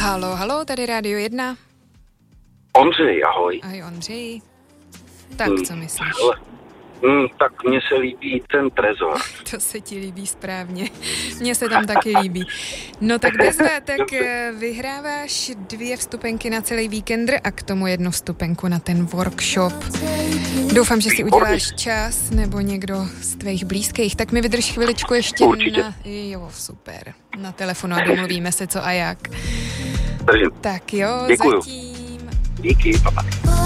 Halo, halo, tady Rádio 1. Ondřej, ahoj. Ahoj, Ondřej. Tak, co myslíš? Tak mně se líbí ten trezor. To se ti líbí správně. Mně se tam taky líbí. No tak bezva, tak vyhráváš 2 vstupenky na celý víkend a k tomu 1 vstupenku na ten workshop. Doufám, že si uděláš čas, nebo někdo z tvých blízkých. Tak mi vydrž chviličku ještě Jo, super. Na telefonu a domluvíme se co a jak. Držím. Tak jo, děkuju. zatím. Díky, papa.